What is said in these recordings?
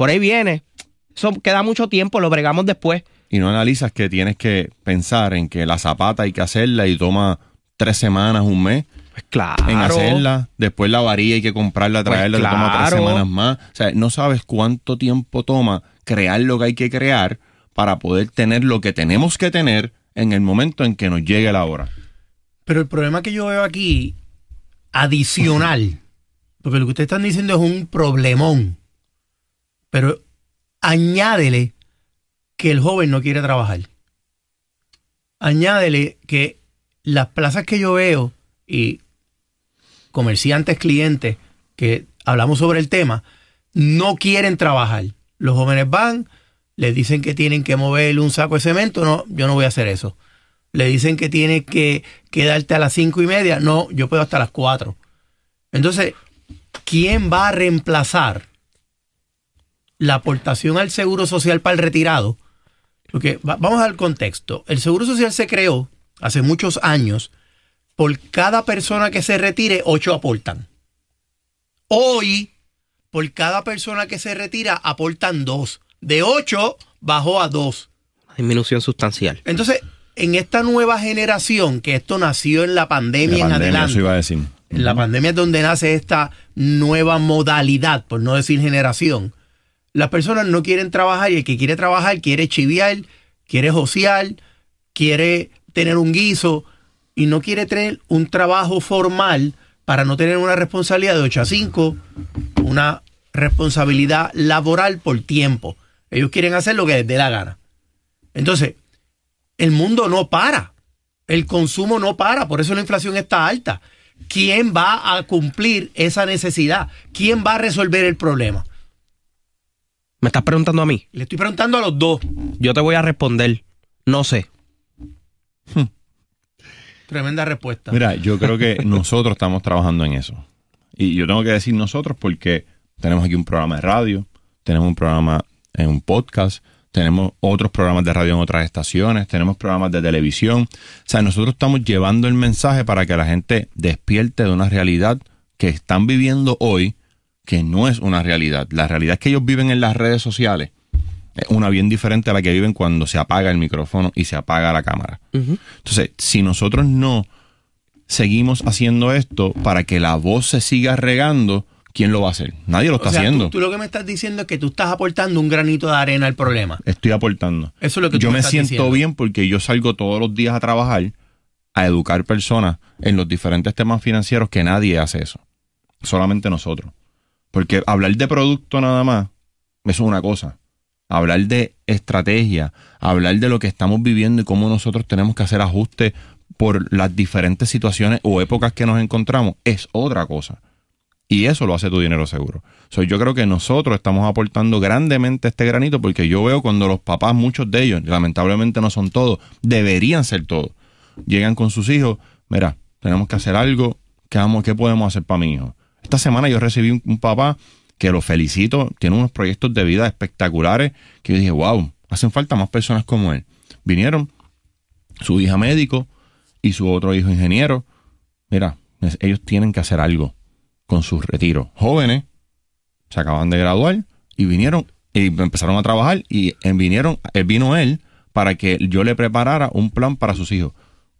por ahí viene. Eso queda mucho tiempo, lo bregamos después. Y no analizas que tienes que pensar en que la zapata hay que hacerla y toma 3 semanas, un mes. Pues claro. En hacerla. Después la varilla hay que comprarla, traerla, Pues le toma 3 claro. semanas más. O sea, no sabes cuánto tiempo toma crear lo que hay que crear para poder tener lo que tenemos que tener en el momento en que nos llegue la hora. Pero el problema que yo veo aquí, adicional, porque lo que ustedes están diciendo es un problemón, pero añádele que el joven no quiere trabajar. Añádele que las plazas que yo veo y comerciantes, clientes que hablamos sobre el tema, no quieren trabajar. Los jóvenes van, les dicen que tienen que mover un saco de cemento, no, yo no voy a hacer eso. Le dicen que tienes que quedarte a las 5:30, no, yo puedo hasta las 4. Entonces, ¿quién va a reemplazar la aportación al Seguro Social para el retirado? Porque vamos al contexto. El Seguro Social se creó hace muchos años. Por cada persona que se retire, 8 aportan. Hoy, por cada persona que se retira, aportan 2. De 8 bajó a 2. Disminución sustancial. Entonces, en esta nueva generación, que esto nació en la pandemia en adelante. Eso iba a decir. En la pandemia es donde nace esta nueva modalidad, por no decir generación. Las personas no quieren trabajar y el que quiere trabajar quiere chiviar, quiere josear, quiere tener un guiso y no quiere tener un trabajo formal para no tener una responsabilidad de 8 a 5, una responsabilidad laboral por tiempo. Ellos quieren hacer lo que les dé la gana. Entonces, el mundo no para. El consumo no para. Por eso la inflación está alta. ¿Quién va a cumplir esa necesidad? ¿Quién va a resolver el problema? ¿Me estás preguntando a mí? Le estoy preguntando a los dos. Yo te voy a responder. No sé. Tremenda respuesta. Mira, yo creo que nosotros estamos trabajando en eso. Y yo tengo que decir nosotros porque tenemos aquí un programa de radio, tenemos un programa en un podcast, tenemos otros programas de radio en otras estaciones, tenemos programas de televisión. O sea, nosotros estamos llevando el mensaje para que la gente despierte de una realidad que están viviendo hoy, que no es una realidad. La realidad que ellos viven en las redes sociales es una bien diferente a la que viven cuando se apaga el micrófono y se apaga la cámara. Uh-huh. Entonces, si nosotros no seguimos haciendo esto para que la voz se siga regando, ¿quién lo va a hacer? Nadie lo está haciendo. Tú lo que me estás diciendo es que tú estás aportando un granito de arena al problema. Estoy aportando. Eso es lo que tú yo me estás siento diciendo. bien porque yo salgo todos los días a trabajar, a educar personas en los diferentes temas financieros que nadie hace eso. Solamente nosotros. Porque hablar de producto nada más, eso es una cosa. Hablar de estrategia, hablar de lo que estamos viviendo y cómo nosotros tenemos que hacer ajustes por las diferentes situaciones o épocas que nos encontramos, es otra cosa. Y eso lo hace Tu Dinero Seguro. Yo creo que nosotros estamos aportando grandemente este granito porque yo veo cuando los papás, muchos de ellos, lamentablemente no son todos, deberían ser todos, llegan con sus hijos, mira, tenemos que hacer algo, ¿qué podemos hacer para mi hijo? Esta semana yo recibí un papá que lo felicito, tiene unos proyectos de vida espectaculares que yo dije, wow, hacen falta más personas como él. Vinieron, su hija médico y su otro hijo ingeniero. Mira, ellos tienen que hacer algo con sus retiros. Jóvenes, se acaban de graduar y vinieron y empezaron a trabajar y vino él para que yo le preparara un plan para sus hijos.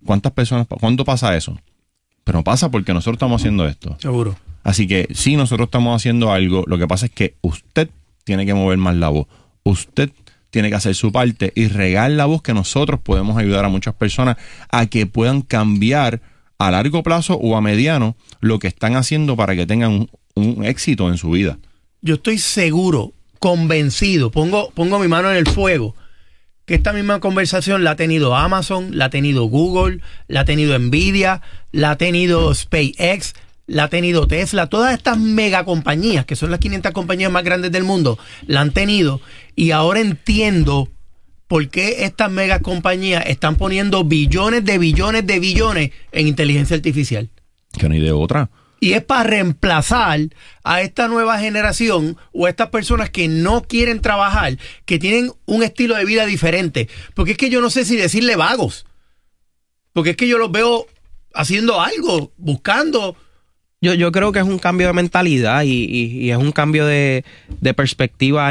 ¿Cuánto pasa eso? Pero no pasa porque nosotros estamos haciendo esto. Seguro. Así que sí, nosotros estamos haciendo algo. Lo que pasa es que usted tiene que mover más la voz. Usted tiene que hacer su parte y regar la voz que nosotros podemos ayudar a muchas personas a que puedan cambiar a largo plazo o a mediano lo que están haciendo para que tengan un éxito en su vida. Yo estoy seguro, convencido, pongo mi mano en el fuego, que esta misma conversación la ha tenido Amazon, la ha tenido Google, la ha tenido Nvidia, la ha tenido SpaceX, la ha tenido Tesla. Todas estas megacompañías, que son las 500 compañías más grandes del mundo, la han tenido. Y ahora entiendo por qué estas megacompañías están poniendo billones de billones de billones en inteligencia artificial. Que no hay de otra. Y es para reemplazar a esta nueva generación o a estas personas que no quieren trabajar, que tienen un estilo de vida diferente. Porque es que yo no sé si decirle vagos. Porque es que yo los veo haciendo algo, buscando. Yo creo que es un cambio de mentalidad y es un cambio de perspectiva